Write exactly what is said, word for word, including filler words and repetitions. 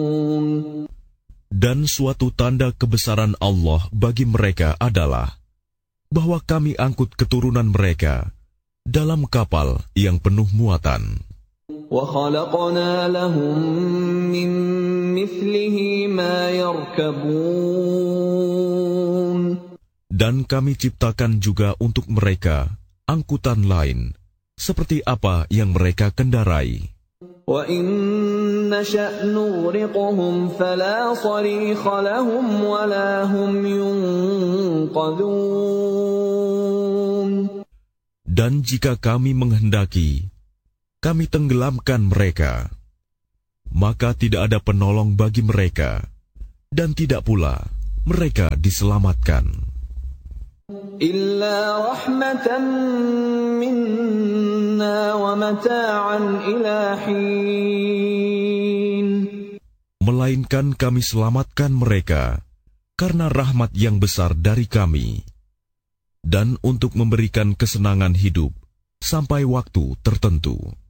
Dan suatu tanda kebesaran Allah bagi mereka adalah bahwa kami angkut keturunan mereka dalam kapal yang penuh muatan. وَخَلَقْنَا لَهُم مِّن مِّثْلِهِ مَا يَرْكَبُونَ. Dan kami ciptakan juga untuk mereka angkutan lain, seperti apa yang mereka kendarai. وَإِن نَّشَأْ نُغْرِقْهُمْ فَلَا صَرِيخَ لَهُمْ وَلَا هُمْ يُنقَذُونَ. Dan jika kami menghendaki, kami tenggelamkan mereka, maka tidak ada penolong bagi mereka, dan tidak pula mereka diselamatkan. Illa rahmatan minna wa mata'an ila hin. Melainkan kami selamatkan mereka karena rahmat yang besar dari kami, dan untuk memberikan kesenangan hidup sampai waktu tertentu.